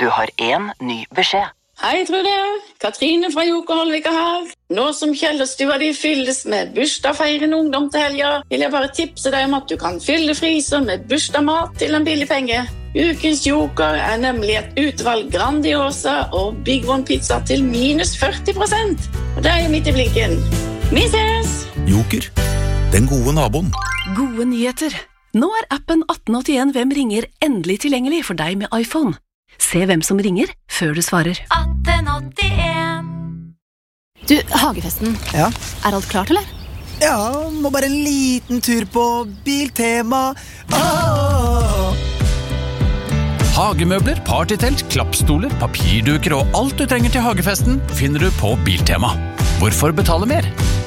Du har en ny beskjed. Hei, Trude. Katrine fra Joker Holvika her. Nå som Kjellerstua de fylles med bursdagsfeirende ungdom til helga, vil jeg bare tipse deg om at du kan fylle fryser med bursdagsmat til en billig penge. Ukens Joker er nemlig et utvalg Grandiosa og Big One pizza til minus 40%. Og det er jo midt i blinken. Vi ses! Joker, den gode naboen. Gode nyheter. Nå er appen 1881 Hvem ringer endelig tilgjengelig for deg med iPhone. Se hvem som ringer før du svarer. 1881. Du, Hagefesten. Ja? Er alt klart, eller? Ja, må bare en liten tur på Biltema. Hagemøbler, partytelt, klappstoler, papirduker og alt du trenger til hagefesten finner du på Biltema. Hvorfor betale mer?